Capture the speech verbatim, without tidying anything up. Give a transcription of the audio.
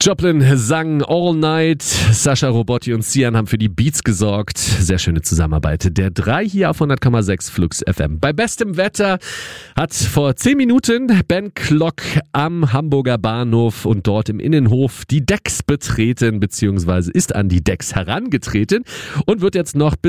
Joplin sang All Night. Sascha Robotti und Sian haben für die Beats gesorgt. Sehr schöne Zusammenarbeit. Der drei hier auf hundert Komma sechs Flux F M. Bei bestem Wetter hat vor zehn Minuten Ben Klock am Hamburger Bahnhof und dort im Innenhof die Decks betreten, beziehungsweise ist an die Decks herangetreten und wird jetzt noch bis